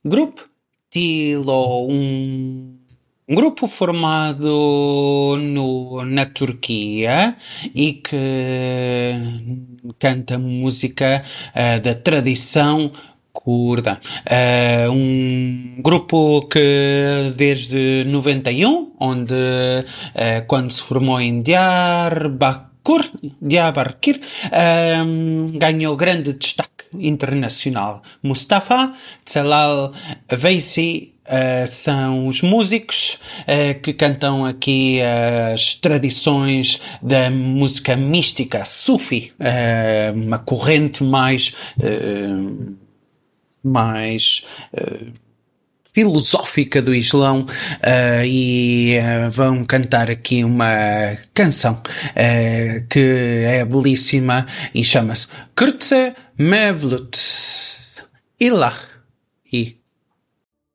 Grupo Tilo, um grupo formado na Turquia e que canta música da tradição curda. Um grupo que desde 91, onde quando se formou em Diyarbakır, ganhou grande destaque internacional. Mustafa, Celal, Veisi, são os músicos que cantam aqui as tradições da música mística, Sufi, uma corrente mais filosófica do Islão, e vão cantar aqui uma canção que é belíssima e chama-se Kürtse Mevlut Ilah.